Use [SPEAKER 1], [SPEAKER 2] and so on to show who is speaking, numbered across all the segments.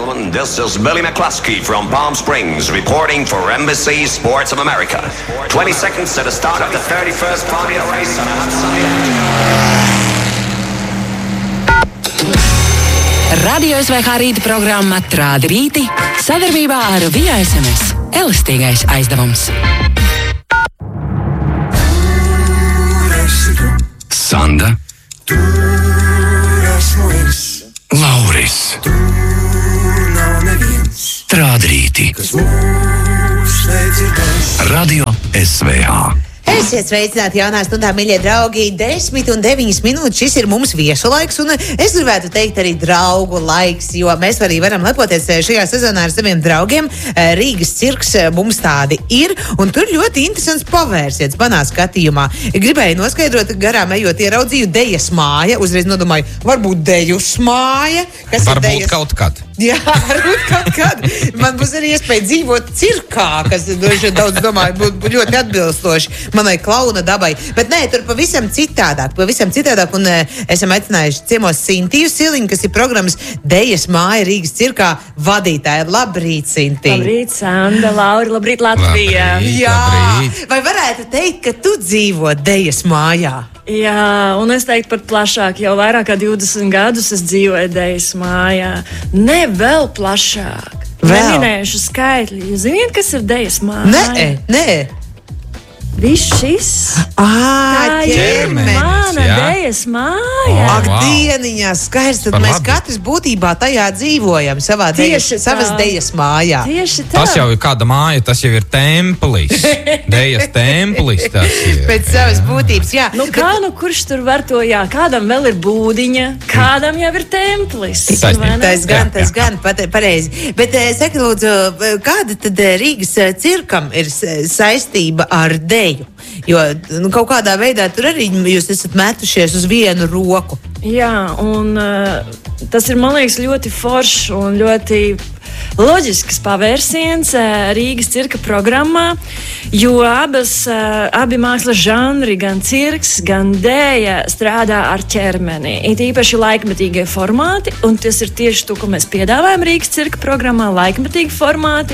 [SPEAKER 1] gentlemen, this is Billy McCluskey from Palm Springs reporting for NBC Sports of America. 20 seconds to the start of the 31st Formula race on a hot sunny day.
[SPEAKER 2] Radio SVH rīta programma Trādi rīti sadarbībā ar Via SMS. Elastīgais aizdevums.
[SPEAKER 3] Sanda, Lauris, Trādrīti, Radio SVH.
[SPEAKER 4] Esiet sveicināti jaunā stundā, mīļie draugi. 10:09 minūtes. Šis ir mums viesu laiks, un es gribētu teikt arī draugu laiks, jo mēs arī varam lepoties šajā sezonā ar saviem draugiem. Rīgas cirks mums tādi ir, un tur ļoti interesants pavērsiens manā skatījumā. Gribēju noskaidrot, garām ejot ieraudzīju Dejas māja. Uzreiz nodomāju, varbūt Dejus māja.
[SPEAKER 5] Varbūt kaut kad.
[SPEAKER 4] Jā, varbūt kaut kad. Man būs arī iespēja dzīvot cirkā, kas daudz domāju būtu ļoti atbilstoši manai klauna dabai. Bet nē, tur pavisam citādāk, un esam aicinājuši ciemos Sintiju Siliņu, kas ir programmas Dejas māja Rīgas cirkā vadītāja. Labrīt, Sintī!
[SPEAKER 6] Labrīt, Sanda, Lauri, labrīt, Latvija!
[SPEAKER 4] Jā, vai varētu teikt, ka tu dzīvo Dejas mājā?
[SPEAKER 6] Jā, un es teiktu pat plašāk, jau vairāk kā 20 gadus es dzīvoju Dejas mājā. Ne vēl plašāk. Neminēšu skaitļi. Jūs zināt, kas ir Dejas māja?
[SPEAKER 4] Nē.
[SPEAKER 6] Viss šis? Tā ir mana Dejas māja.
[SPEAKER 4] Ak, dieniņā, skaisti. Tad mēs katrs būtībā tajā dzīvojam, savas Dejas mājā.
[SPEAKER 6] Tieši tā.
[SPEAKER 5] Tas jau ir kāda māja, tas jau ir templis. Dejas templis tas ir.
[SPEAKER 4] Pēc savas būtības, jā.
[SPEAKER 6] Kurš tur var to, jā. Kādam vēl ir būdiņa, kādam jau ir templis.
[SPEAKER 4] Tas gan pareizi. Bet saka, lūdzu, kāda tad Rīgas cirkam ir saistība ar Deju? Jo kaut kādā veidā tur arī jūs esat metušies uz vienu roku.
[SPEAKER 6] Jā, un tas ir, man liekas, ļoti foršs un ļoti loģisks pavērsiens Rīgas cirka programmā, jo abi mākslas žanri, gan cirks, gan dēja strādā ar ķermeni. It īpaši laikmetīgie formāti, un tas ir tieši to, ko mēs piedāvājam Rīgas cirka programmā, laikmetīgi formāti,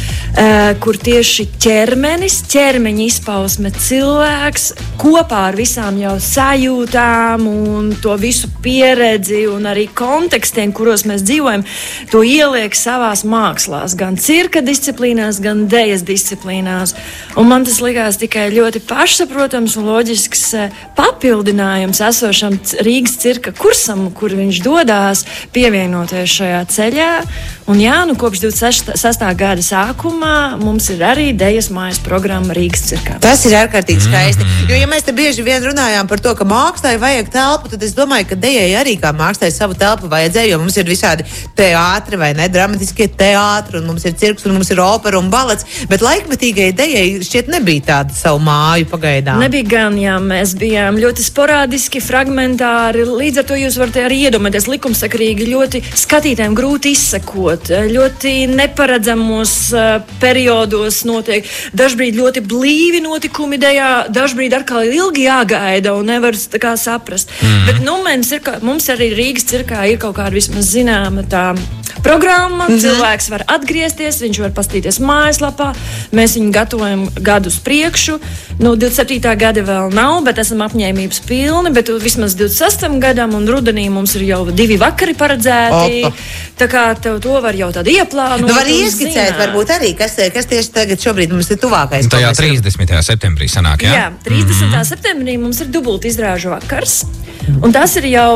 [SPEAKER 6] kur tieši ķermeņa izpausme cilvēks kopā ar visām jau sajūtām un to visu pieredzi un arī kontekstiem, kuros mēs dzīvojam, to ieliek savās mākslās, gan cirka disciplīnās, gan dejas disciplīnās. Un man tas likās tikai ļoti pašsaprotams un loģisks papildinājums esošam Rīgas cirka kursam, kur viņš dodās pievienoties šajā ceļā. Un jā, kopš 26. gada sākumā mums ir arī Dejas mājas programma Rīgas cirkā.
[SPEAKER 4] Tas ir ārkārtīgi skaisti. Jo, ja mēs te bieži vien runājām par to, ka mākslai vajag telpu, tad es domāju, ka Dejai arī kā mākslai savu telpu vajadzēja, jo mums ir visādi teātri vai ne, dramatiskie teātri, un mums ir cirks, un mums ir opera un balets, bet laikmetīgai Dejai šķiet nebija tāda savu māju pagaidām.
[SPEAKER 6] Nebija gan, jā, mēs bijām ļoti sporādiski, fragmentāri, līdz ar to jūs varat arī iedomāties likumsakarīgi, ļoti skatītājiem grūti izsekot, ļoti neparedzamos periodos notiek, dažbrīd ļoti blīvi notikumi Dejā, dažbrīd atkal ilgi jāgaida un nevar tā kā saprast. Bet mums arī Rīgas cirkā ir kaut kāda vismaz zināma tā programma, cilvēks var atgriezties, viņš var pastīties mājaslapā, mēs viņu gatavojam gadu uz priekšu. 27. gada vēl nav, bet esam apņēmības pilni, bet vismaz 26. gadam un rudenī mums ir jau 2 vakari paredzēti. Tā kā to var jau tādu ieplānot.
[SPEAKER 4] Var ieskicēt varbūt arī, kas tieši tagad šobrīd mums ir tuvākais.
[SPEAKER 5] Tajā 30. septembrī sanāk, jā?
[SPEAKER 6] Jā, 30. septembrī mums ir dubult izrāžu vakars. Un tas ir jau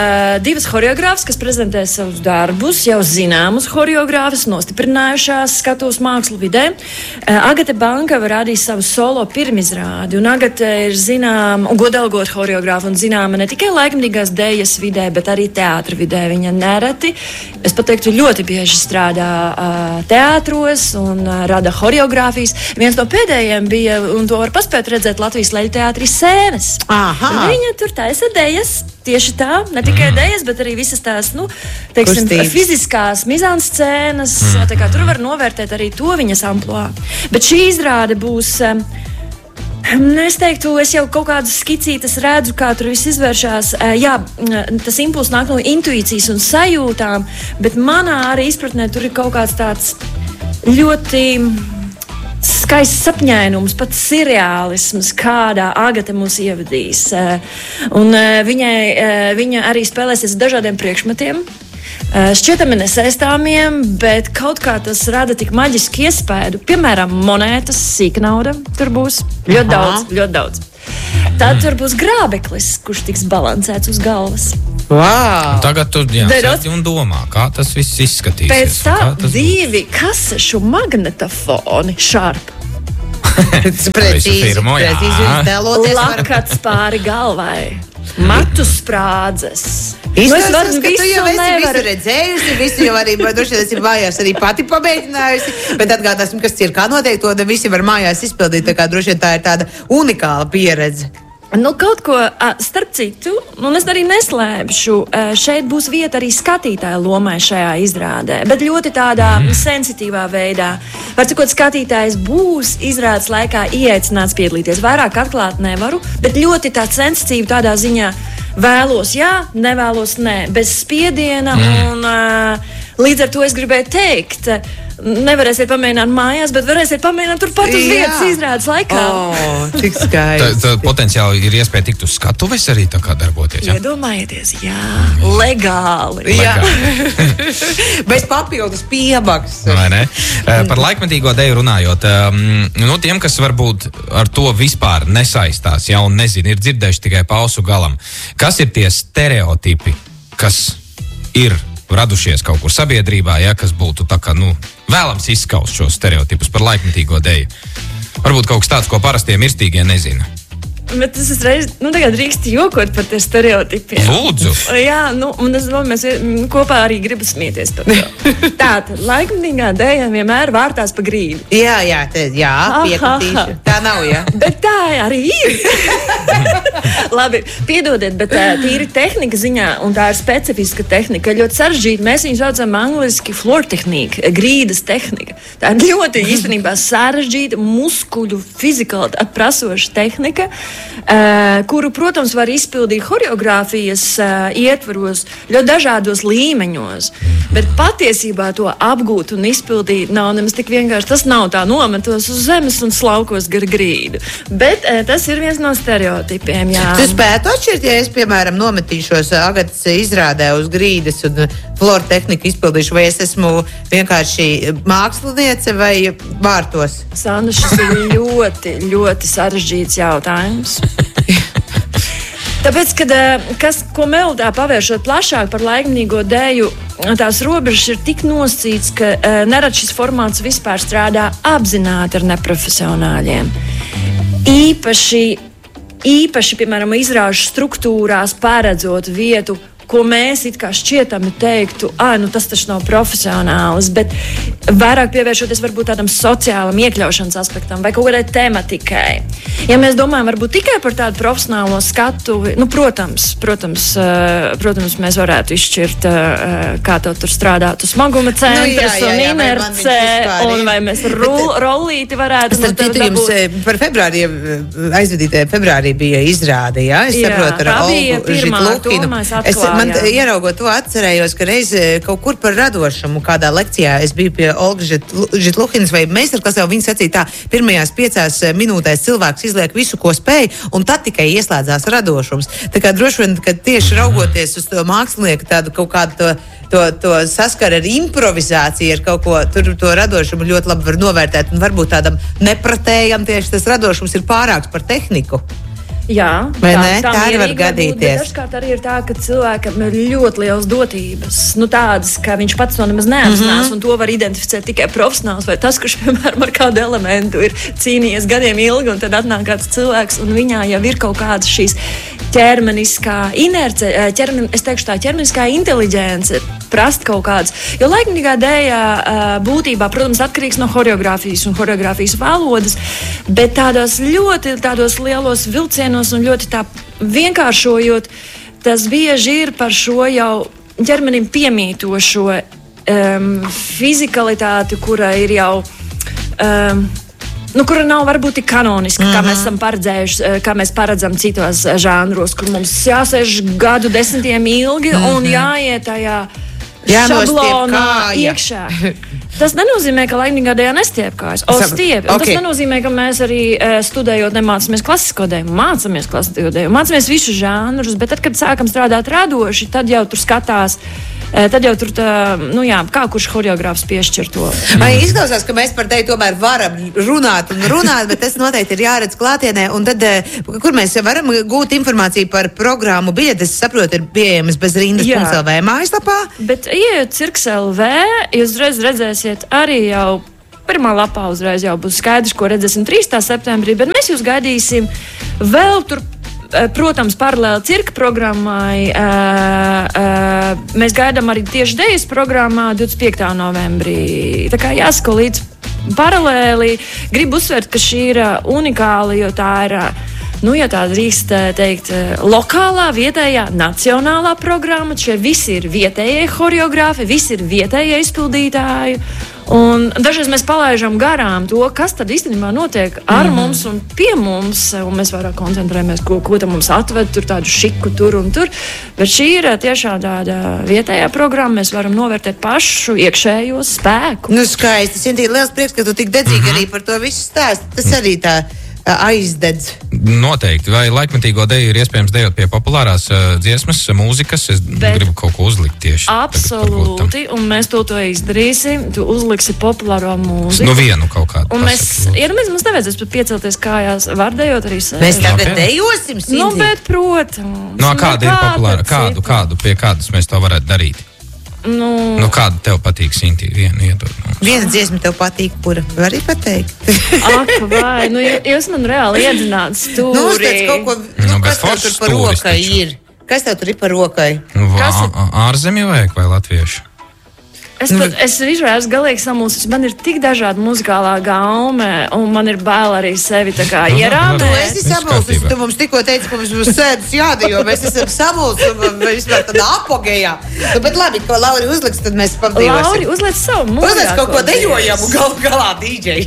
[SPEAKER 6] 2 horeogrāfas, kas prezentē savus darbus, jau zināmus horeogrāfus, nostiprinājušās skatuves mākslu vidē. Agate Bankava rādīs savu solo pirmizrādi, un Agate ir zināma, un godalgot horeogrāfa, un zināma ne tikai laikmetīgās dejas vidē, bet arī teātra vidē. Viņa nereti, es pat teiktu, ļoti bieži strādā teātros un rada horeogrāfijas. Viens no pēdējiem bija, un to var paspēt redzēt Latvijas Leļu teātrī Sēnes. Viņa tur taisa dejas, tieši tā, ne tikai dejas, bet arī visas tās, fiziskās mizanscēnas, tā kā tur var novērtēt arī to viņas amploā. Bet šī izrāde būs Es teiktu, es jau kaut kādas skicītes redzu, kā tur viss izvēršās. Jā, tas impulss nāk no intuīcijas un sajūtām, bet manā arī izpratnē tur ir kaut kāds tāds ļoti skaists sapņainums, pat seriālisms, kādā Agate mūs ievadīs. Un viņa arī spēlēsies ar dažādiem priekšmetiem. Šķietami nesaistāmiem, bet kaut kā tas rada tik maģisku iespēju. Piemēram, monētas, sīka nauda tur būs. Ļoti daudz. Tad tur būs grābeklis, kurš tiks balansēts uz galvas.
[SPEAKER 4] Wow.
[SPEAKER 5] Tagad tu sēdi un domā, kā tas viss izskatīsies.
[SPEAKER 6] Pēc tam 2 kasešu magnetofoni Sharp.
[SPEAKER 4] Precīzi iztēloties.
[SPEAKER 6] Lakats pāri galvai. Matu sprādzes.
[SPEAKER 4] Izstāstas, ka tu jau esi visu redzējusi, visu jau arī, droši vien esi mājās arī pati pamēģinājusi, bet atgādāsim, kas cirkā notiek, to visi var mājās izpildīt, tā kā droši vien tā ir tāda unikāla pieredze.
[SPEAKER 6] Nu, kaut ko starp citu, un es arī neslēpšu, šeit būs vieta arī skatītāja lomai šajā izrādē, bet ļoti tādā sensitīvā veidā. Var cikot, skatītājs būs izrādes laikā ieaicināts piedalīties. Vairāk atklāt nevaru, bet ļoti tā sensitīva tādā ziņā vēlos jā, nevēlos nē, bez spiediena, un līdz ar to es gribēju teikt, nevarēsiet pamēģināt mājās, bet varēsiet pamēģināt turpat uz vietas izrādes laikā.
[SPEAKER 4] Cik skaisti.
[SPEAKER 5] Tā potenciāli ir iespēja tikt uz skatuves arī tā kā darboties, jā?
[SPEAKER 6] Iedomājieties, jā, legāli.
[SPEAKER 4] Jā. Bez papildus piemaksas.
[SPEAKER 5] Vai ne? Par laikmetīgo deju runājot, tiem, kas varbūt ar to vispār nesaistās, ja, un nezinu, ir dzirdējuši tikai pausu galam, kas ir tie stereotipi, kas ir radušies kaut kur sabiedrībā, ja, kas būtu tā kā, vēlams izskaust šos stereotipus par laikmetīgo deju. Varbūt kaut kas tāds, ko parastie mirstīgie nezina.
[SPEAKER 6] Bet es reiz, tagad drīkst jokot par tie stereotipiem.
[SPEAKER 5] Lūdzu!
[SPEAKER 6] Jā, un es domāju, mēs kopā arī gribam smieties par to. Tātad, laikmetīgā deja vienmēr vārtās pa grīdu.
[SPEAKER 4] Jā, piekritīšu. Tā nav, jā.
[SPEAKER 6] Bet tā arī ir. Labi, piedodiet, bet tīri tehnika ziņā, un tā ir specifiska tehnika, ļoti sarežģīta. Mēs viņu saucam angliski floor tehnika, grīdas tehnika. Tā ir ļoti īstenībā sarežģīta, muskuļu fizikalitāti prasoša tehnika, kuru, protams, var izpildīt choreogrāfijas ietvaros ļoti dažādos līmeņos. Bet patiesībā to apgūt un izpildīt nav nemaz tik vienkārši. Tas nav tā nometos uz zemes un slaukos gar grīdu. Bet tas ir viens no stereotipiem, jā.
[SPEAKER 4] Tu spētu atšķirt, ja es, piemēram, nometīšos Agatas izrādē uz grīdas un floor tehniku izpildīšu, vai es esmu vienkārši māksliniece vai vārtos?
[SPEAKER 6] Sandra, šis ir ļoti, ļoti sarežģīts jautājums. Tāpēc, ko Meldā pavēršot plašāk par laikmetīgo deju, tās robežas ir tik nosacītas, ka nerad šis formāts vispār strādā apzināti ar neprofesionāļiem. Īpaši, piemēram, izrāžu struktūrās paredzot vietu, ko mēs it kā šķietami teiktu, tas taču nav profesionāls, bet vairāk pievēršoties varbūt tādam sociālam iekļaušanas aspektam vai kaut kādai tematikai. Ja mēs domājam varbūt tikai par tādu profesionālo skatuvi, protams, mēs varētu izšķirt, kā to tur strādātu smaguma centrs un inerce, un vai mēs rollīti varētu.
[SPEAKER 4] Starp citu, jums par februārī bija izrāde, jā? Es saprotu ar Olgu Žitluhinu. Man ieraugot to atcerējos, ka reiz kaut kur par radošumu kādā lekcijā es biju pie Olgas Žitluhinas vai meistarklasē, un viņa sacīja tā, pirmajās 5 minūtēs cilvēks izliek visu, ko spēj, un tad tikai ieslēdzās radošums. Tā kā droši vien, ka tieši raugoties uz to mākslinieku tādu kaut kādu to saskara ar improvizāciju, ar kaut ko, tur to radošumu ļoti labi var novērtēt, un varbūt tādam nepratējam tieši tas radošums ir pārāks par tehniku.
[SPEAKER 6] Jā,
[SPEAKER 4] tā arī var gadīties.
[SPEAKER 6] Dažkārt arī ir tā, ka cilvēkam ir ļoti liels dotības, tādas, ka viņš pats to nemaz neapzinās, un to var identificēt tikai profesionāls, vai tas, kurš, piemēram, ar kādu elementu ir cīnījies gadiem ilgi, un tad atnāk kāds cilvēks, un viņā jau ir kaut kādas šīs ķermeniskā inerce, es teikšu tā, ķermeniskā inteliģence, prast kaut kādas. Jo laikmetīgā deja būtībā, protams, atkarīgs no choreogrāfijas un choreogrāfijas valodas, bet tādos lielos vilcienos un ļoti tā vienkāršojot, tas bieži ir par šo jau ķermenim piemītošo fizikalitāti, kura ir jau kura nav varbūt tik kanoniska, kā mēs esam paredzējuši, kā mēs paredzam citos žanros, kur mums jāsēž gadu desmitiem ilgi un jāiet tajā šablonā iekšā. Tas nenozīmē, ka laimīgā dejā nestiepkājas. Tas nenozīmē, ka mēs arī studējot nemācāmies klasisko deju. Mācāmies klasisko deju, mācāmies visus žanrus, bet tad, kad sākam strādāt radoši, tad jau tur skatās, kā kurš choreogrāfs piešķir to.
[SPEAKER 4] Izklausās, ka mēs par tevi tomēr varam runāt, bet tas noteikti ir jāredz klātienē. Un tad, kur mēs varam gūt informāciju par programmu biļetes, saprotu, ir pieejamas bez rindas.lv mājaslapā.
[SPEAKER 6] Bet ieejot Cirks.lv, jūs uzreiz redzēsiet arī jau pirmā lapā uzreiz jau būs skaidrs, ko redzēsim 3. septembrī, bet mēs jūs gaidīsim vēl tur. Protams, paralēli cirka programmai, mēs gaidām arī tieši dejas programmā 25. novembrī. Tā kā jāsako līdz paralēli. Gribu uzsvērt, ka šī ir unikāla, jo tā ir, ja tā drīkst teikt, lokālā, vietējā, nacionālā programma. Šie visi ir vietējie choreogrāfi, visi ir vietējie izpildītāji. Un dažreiz mēs palaižam garām to, kas tad īstenībā notiek ar mums un pie mums, un mēs vairāk koncentrējamies, ko tam mums atved, tur tādu šiku tur un tur. Bet šī ir tiešām tāda vietējā programma, mēs varam novērtēt pašu iekšējo spēku.
[SPEAKER 4] Skaisti, Sintīna, liels prieks, ka tu tik dedzīgi arī par to visu stāsti. Tas arī tā aizdedz.
[SPEAKER 5] Noteikti. Vai laikmetīgo deju ir iespējams dejot pie populārās dziesmas, mūzikas? Es gribu kaut ko uzlikt tieši.
[SPEAKER 6] Absolūti, un mēs to izdarīsim. Tu uzliksi populāro mūziku.
[SPEAKER 5] Vienu kaut kādu.
[SPEAKER 6] Un mums nevajadzēs pat piecelties kājās. Var dejot arī sēžot.
[SPEAKER 4] Mēs tagad dejosim, Sintīna.
[SPEAKER 6] Bet, protams.
[SPEAKER 5] Kāda ir populāra? Pie kādas mēs to varētu darīt? Kāda tev patīk, Sintīna? Vienu iedod.
[SPEAKER 4] Viena dziesma tev patīk, kura vari pateikt?
[SPEAKER 6] Ak, vai, jūs man reāli iedzināt stūri.
[SPEAKER 4] Uzliec kaut ko, kas tev tur par rokai ir? Kas tev tur ir par rokai?
[SPEAKER 5] Ārzemju vajag vai latviešu?
[SPEAKER 6] Es izrādās galīgi samulsis. Man ir tik dažāda muzikālā gaume, un man ir bail arī sevi tā kā ierāmēt.
[SPEAKER 4] Tu esi samulsis, tu mums tikko teici, ka mums būs sēdes jādejo, mēs esam samulsis un vispār tādā apogejā. Bet labi, ko Lauri uzliks, tad mēs pavdīvosim.
[SPEAKER 6] Lauri, uzliec savu mūziku.
[SPEAKER 4] Uzliec kaut ko dejojamu, galā DJ.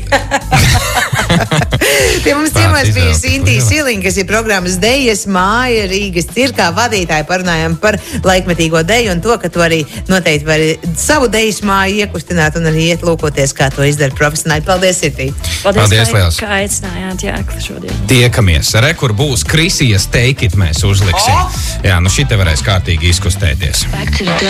[SPEAKER 4] Pie mums ciemos bija Sintīna Siliņa, kas ir programmas Dejas māja Rīgas cirkā vadītāja. Parunājām par laikmetīgo deju un to, ka tu arī noteikti vari savu dejas māju iekustināt un arī iet lūkoties, kā to izdara profesionāli. Paldies, Sirtī!
[SPEAKER 5] Paldies, liels!
[SPEAKER 6] Kā aicinājāt, Jākli, šodien.
[SPEAKER 5] Tiekamies. Kur būs Krisijas Take It mēs uzliksim. Jā, šite varēs kārtīgi izkustēties.